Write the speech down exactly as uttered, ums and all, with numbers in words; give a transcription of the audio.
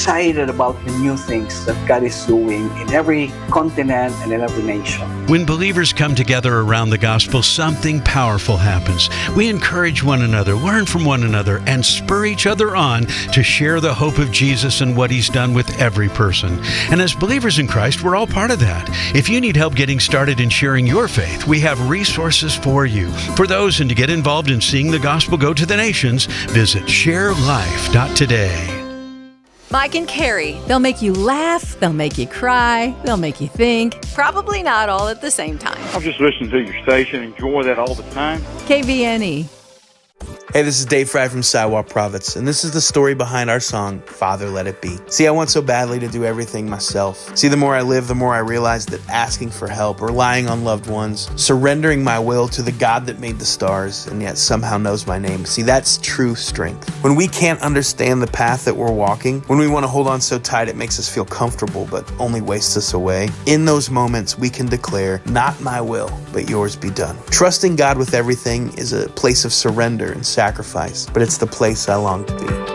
excited about the new things that God is doing in every continent and in every nation. When believers come together around the gospel, something powerful happens. We encourage one another, learn from one another, and spur each other on to share the hope of Jesus and what He's done with every person. And as believers in Christ, we're all part of that. If you need help getting started in sharing your faith, we have resources for you. For those and to get involved in seeing the gospel go to the nations, visit share life dot today. Mike and Carrie. They'll make you laugh, they'll make you cry, they'll make you think. Probably not all at the same time. I'm just listening to your station, enjoy that all the time. K V N E. Hey, this is Dave Fry from Siwa Province, and this is the story behind our song, Father Let It Be. See, I want so badly to do everything myself. See, the more I live, the more I realize that asking for help, relying on loved ones, surrendering my will to the God that made the stars and yet somehow knows my name. See, that's true strength. When we can't understand the path that we're walking, when we want to hold on so tight it makes us feel comfortable but only wastes us away, in those moments we can declare, not my will, but yours be done. Trusting God with everything is a place of surrender and sacrifice, but it's the place I long to be.